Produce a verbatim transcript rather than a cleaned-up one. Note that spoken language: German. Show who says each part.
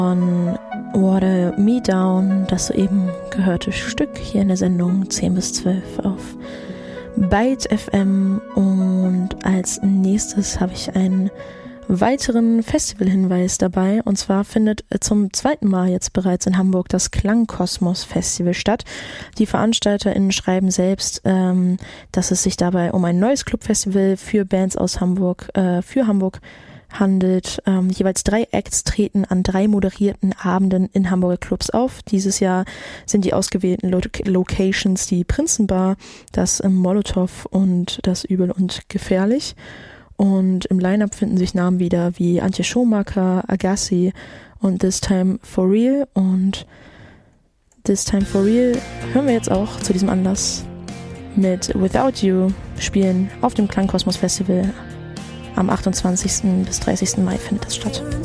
Speaker 1: von Water Me Down, das soeben gehörte Stück hier in der Sendung zehn bis zwölf auf Byte F M. Und als nächstes habe ich einen weiteren Festivalhinweis dabei, und zwar findet zum zweiten Mal jetzt bereits in Hamburg das Klangkosmos Festival statt. Die VeranstalterInnen schreiben selbst, ähm, dass es sich dabei um ein neues Clubfestival für Bands aus Hamburg, äh, für Hamburg handelt. Ähm, jeweils drei Acts treten an drei moderierten Abenden in Hamburger Clubs auf. Dieses Jahr sind die ausgewählten Lo- Locations die Prinzenbar, das Molotow und das Übel und Gefährlich. Und im Line-Up finden sich Namen wieder wie Antje Schomaker, Agassi und This Time For Real. Und This Time For Real hören wir jetzt auch zu diesem Anlass mit Without You spielen auf dem Klangkosmos Festival. Am achtundzwanzigsten bis dreißigsten Mai findet das statt.